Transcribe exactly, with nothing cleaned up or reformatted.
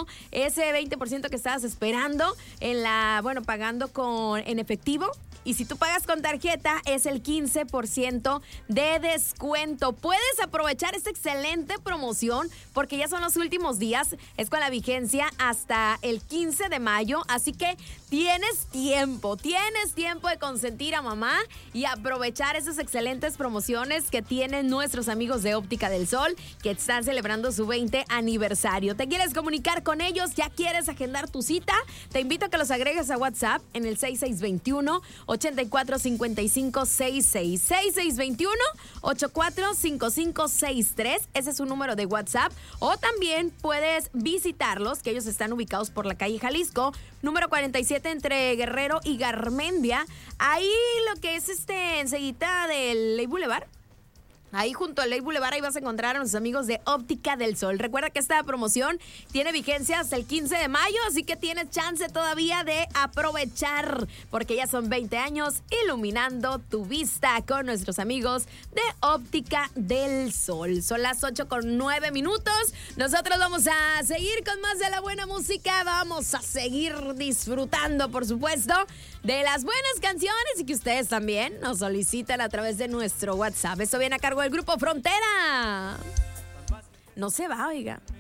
ese veinte por ciento que estabas esperando en la, bueno, pagando con en efectivo. Y si tú pagas con tarjeta, es el quince por ciento de descuento. Puedes aprovechar esta excelente promoción porque ya son los últimos días. Es con la vigencia hasta el quince de mayo. Así que tienes tiempo, tienes tiempo de consentir a mamá y aprovechar esas excelentes promociones que tienen nuestros amigos de Óptica del Sol, que están celebrando su veinte aniversario. ¿Te quieres comunicar con ellos? ¿Ya quieres agendar tu cita? Te invito a que los agregues a WhatsApp en el seis seis dos uno, ocho cuatro cinco cinco seis seis, seis seis dos uno, ocho cuatro cinco cinco seis tres. Ese es su número de WhatsApp. O también puedes visitarlos, que ellos están ubicados por la calle Jalisco, número cuarenta y siete entre Guerrero y Garmendia. Ahí lo que es este enseguida del Ley Boulevard. Ahí junto al Ley Boulevard, ahí vas a encontrar a nuestros amigos de Óptica del Sol. Recuerda que esta promoción tiene vigencia hasta el quince de mayo, así que tienes chance todavía de aprovechar, porque ya son veinte años iluminando tu vista con nuestros amigos de Óptica del Sol. Son las ocho con nueve minutos. Nosotros vamos a seguir con más de la buena música. Vamos a seguir disfrutando, por supuesto, de las buenas canciones y que ustedes también nos soliciten a través de nuestro WhatsApp. Esto viene a cargo del Grupo Frontera. No se va, oiga.